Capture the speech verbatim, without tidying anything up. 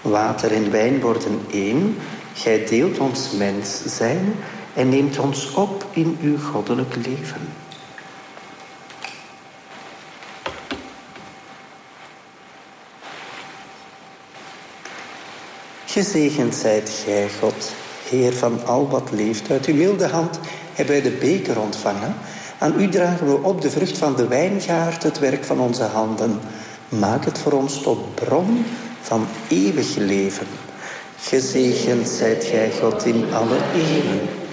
Water en wijn worden één. Gij deelt ons mens zijn en neemt ons op in uw goddelijk leven. Gezegend zijt gij, God, Heer van al wat leeft. Uit uw milde hand hebben wij de beker ontvangen. Aan u dragen we op de vrucht van de wijngaard, het werk van onze handen. Maak het voor ons tot bron van eeuwig leven. Gezegend zijt gij, God, in alle eeuwen.